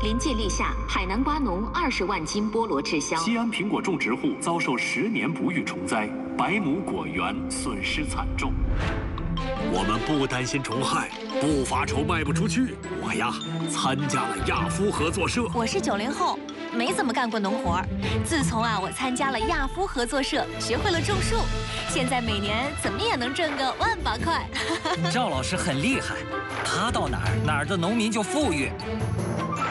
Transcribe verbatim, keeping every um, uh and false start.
临界立夏，海南瓜农二十万斤菠萝滞销。 西安苹果种植户遭受十年不遇虫灾，百亩果园损失惨重。 我们不担心虫害，不发愁卖不出去。我呀，参加了亚夫合作社。 我是九零后，没怎么干过农活。自从啊，我参加了亚夫合作社，学会了种树，现在每年怎么也能挣个万把块。 赵老师很厉害，他到哪儿哪儿的农民就富裕。